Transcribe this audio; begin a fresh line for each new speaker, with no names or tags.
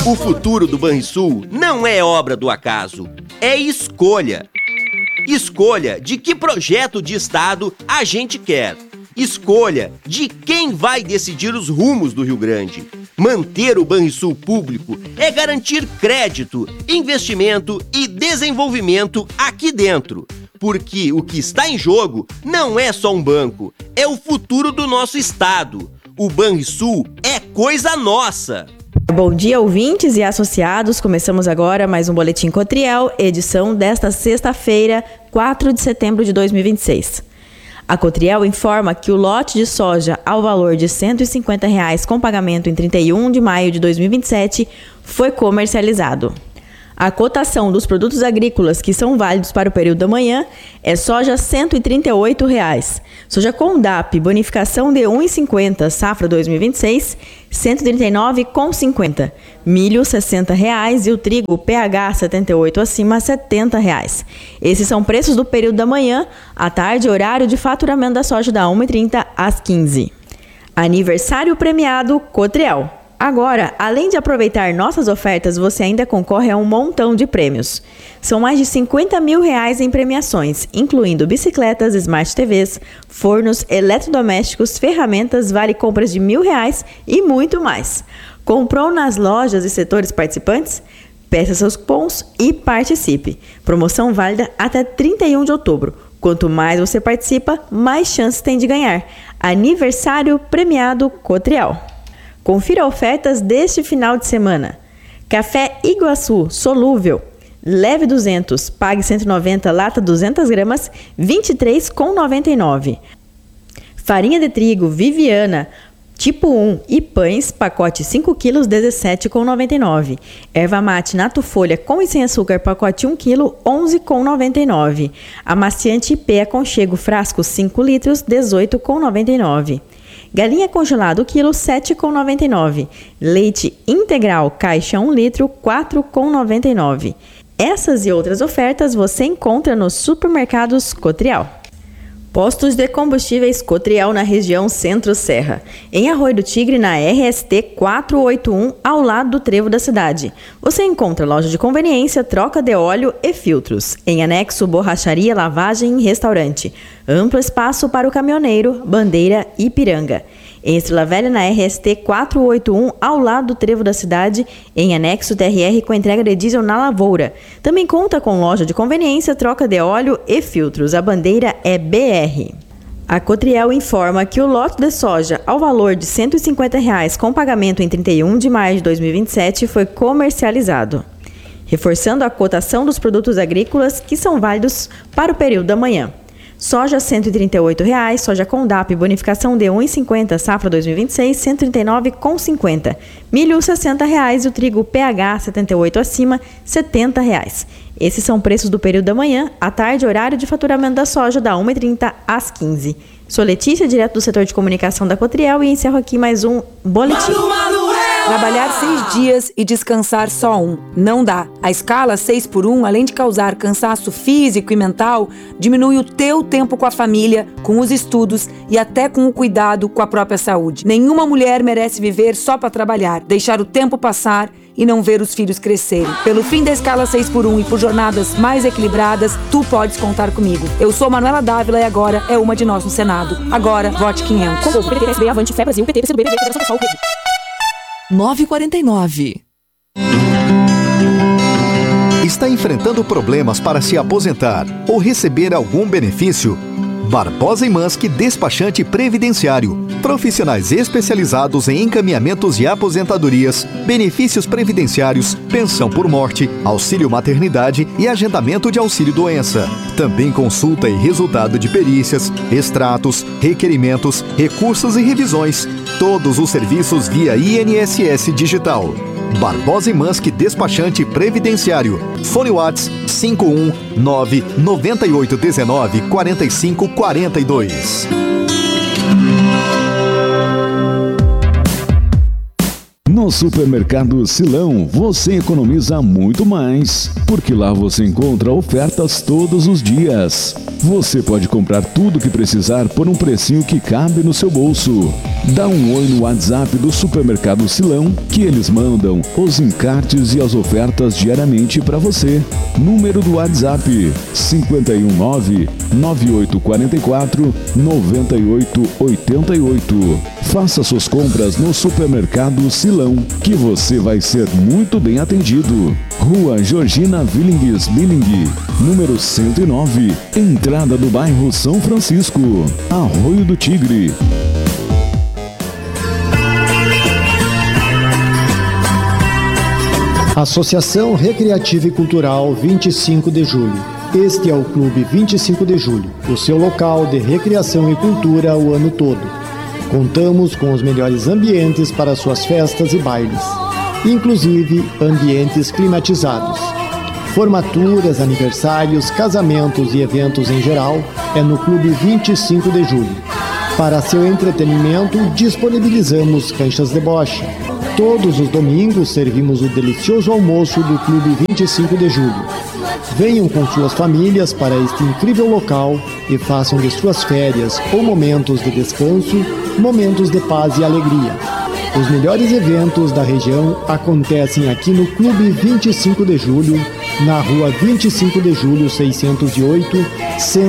O futuro do Banrisul não é obra do acaso, é escolha. Escolha de que projeto de Estado a gente quer. Escolha de quem vai decidir os rumos do Rio Grande. Manter o Banrisul público é garantir crédito, investimento e desenvolvimento aqui dentro. Porque o que está em jogo não é só um banco, é o futuro do nosso estado. O Banrisul é coisa nossa.
Bom dia, ouvintes e associados. Começamos agora mais um Boletim Cotriel, edição desta sexta-feira, 4 de setembro de 2026. A Cotriel informa que o lote de soja ao valor de R$ 150 com pagamento em 31 de maio de 2027 foi comercializado. A cotação dos produtos agrícolas que são válidos para o período da manhã é soja R$ 138, soja com DAP, bonificação de R$ 1,50, safra 2026, R$ 139,50, milho R$ 60 e o trigo PH 78 acima R$ 70. Esses são preços do período da manhã, à tarde, horário de faturamento da soja da 1h30 às 15h. Aniversário premiado Cotriel. Agora, além de aproveitar nossas ofertas, você ainda concorre a um montão de prêmios. São mais de R$ 50 mil em premiações, incluindo bicicletas, Smart TVs, fornos, eletrodomésticos, ferramentas, vale compras de R$ 1.000 e muito mais. Comprou nas lojas e setores participantes? Peça seus cupons e participe. Promoção válida até 31 de outubro. Quanto mais você participa, mais chances tem de ganhar. Aniversário premiado Cotriel. Confira ofertas deste final de semana. Café Iguaçu solúvel, leve 200, pague 190, lata 200 gramas, R$ 23,99. Farinha de trigo Viviana, tipo 1 e pães, pacote 5 kg, R$ 17,99. Erva mate Nato Folha com e sem açúcar, pacote 1 kg, R$ 11,99. Amaciante IP Aconchego, frasco 5 litros, R$ 18,99. Galinha congelado quilo, R$ 7,99. Leite integral, caixa 1 litro, R$ 4,99. Essas e outras ofertas você encontra nos supermercados Cotriel. Postos de combustíveis Cotriel na região Centro-Serra. Em Arroio do Tigre, na RST 481, ao lado do trevo da cidade. Você encontra loja de conveniência, troca de óleo e filtros. Em anexo, borracharia, lavagem e restaurante. Amplo espaço para o caminhoneiro, Bandeira e Ipiranga. Em Estrela Velha, na RST 481, ao lado do trevo da cidade, em anexo TRR com entrega de diesel na lavoura. Também conta com loja de conveniência, troca de óleo e filtros. A bandeira é BR. A Cotriel informa que o lote de soja ao valor de R$ 150 com pagamento em 31 de maio de 2027 foi comercializado, reforçando a cotação dos produtos agrícolas que são válidos para o período da manhã. Soja R$ 138, soja com DAP, bonificação de R$ 1,50, safra 2026, R$ 139,50. Milho R$ 60 e o trigo PH 78 acima, R$ 70. Esses são preços do período da manhã, à tarde, horário de faturamento da soja da 1h30 às 15h. Sou Letícia, direto do setor de comunicação da Cotriel, e encerro aqui mais um Boletim.
Trabalhar 6 dias e descansar só 1. Não dá. A escala 6x1, além de causar cansaço físico e mental, diminui o teu tempo com a família, com os estudos e até com o cuidado com a própria saúde. Nenhuma mulher merece viver só para trabalhar, deixar o tempo passar e não ver os filhos crescerem. Pelo fim da escala 6x1 e por jornadas mais equilibradas, tu podes contar comigo. Eu sou Manuela Dávila e agora é uma de nós no Senado. Agora, vote 500.
Com o PT, PSB, Avante, Fé Brasil, PT, PCdoB, Federação Pessoal, Rede.
9h49.
Está enfrentando problemas para se aposentar ou receber algum benefício? Barbosa e Manski Despachante Previdenciário. Profissionais especializados em encaminhamentos e aposentadorias, benefícios previdenciários, pensão por morte, auxílio maternidade e agendamento de auxílio-doença. Também consulta e resultado de perícias, extratos, requerimentos, recursos e revisões. Todos os serviços via INSS Digital. Barbosa e Manski Despachante Previdenciário. Fone WhatsApp 519 9819 4542.
No Supermercado Silão, você economiza muito mais, porque lá você encontra ofertas todos os dias. Você pode comprar tudo o que precisar por um precinho que cabe no seu bolso. Dá um oi no WhatsApp do Supermercado Silão, que eles mandam os encartes e as ofertas diariamente para você. Número do WhatsApp 519-9844-9888. Faça suas compras no Supermercado Silão, que você vai ser muito bem atendido. Rua Georgina Willings Billing, número 109, entrada do bairro São Francisco, Arroio do Tigre.
Associação Recreativa e Cultural 25 de Julho. Este é o Clube 25 de Julho, o seu local de recreação e cultura o ano todo. Contamos com os melhores ambientes para suas festas e bailes, inclusive ambientes climatizados. Formaturas, aniversários, casamentos e eventos em geral é no Clube 25 de Julho. Para seu entretenimento, disponibilizamos canchas de bocha. Todos os domingos servimos o delicioso almoço do Clube 25 de Julho. Venham com suas famílias para este incrível local e façam de suas férias ou momentos de descanso, momentos de paz e alegria. Os melhores eventos da região acontecem aqui no Clube 25 de Julho, na rua 25 de Julho 608, Centro